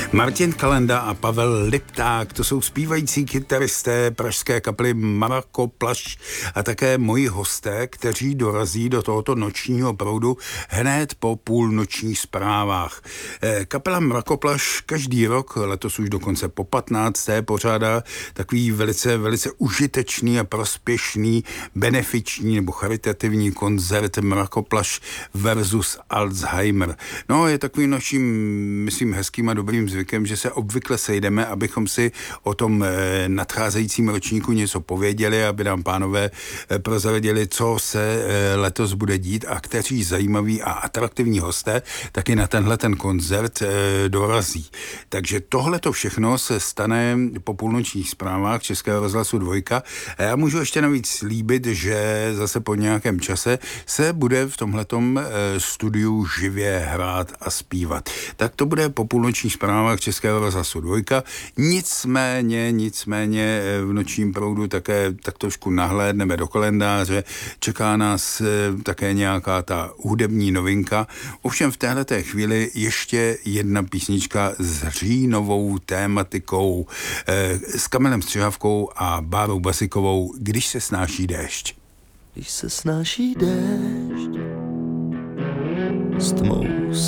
Martin Kalenda a Pavel Lipták, to jsou zpívající kytaristé pražské kapely Mrakoplaš a také moji hosté, kteří dorazí do tohoto nočního proudu hned po půlnočních zprávách. Kapela Mrakoplaš každý rok, letos už dokonce po 15. pořádá takový velice užitečný a prospěšný benefiční nebo charitativní koncert Mrakoplaš versus Alzheimer. No, je takovým naším, myslím, hezkým a dobrým zvykem, že se obvykle sejdeme, abychom si o tom nadcházejícím ročníku něco pověděli, aby nám pánové prozradili, co se letos bude dít a kteří zajímaví a atraktivní hosté taky na tenhle ten koncert dorazí. Takže tohleto všechno se stane po půlnočních zprávách Českého rozhlasu 2 a já můžu ještě navíc slíbit, že zase po nějakém čase se bude v tomhletom studiu živě hrát a zpívat. Tak to bude po půlnočních zprávách Českého rozhlasu 2. Nicméně v nočním proudu také tak trošku nahlédneme do kalendáře. Čeká nás také nějaká ta hudební novinka. Ovšem v téhleté chvíli ještě jedna písnička s říjnovou tématikou s Kamilem Střihavkou a Bárou Basikovou, Když se snáší déšť. Když se snáší déšť, s tmou